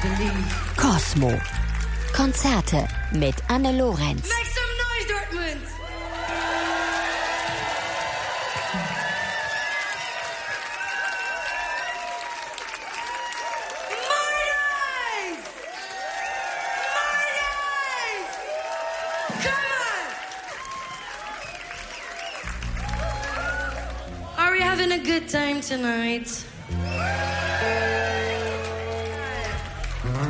Cosmo. Konzerte mit Anne Lorenz. Make some noise, Dortmund! Are we having a good time tonight?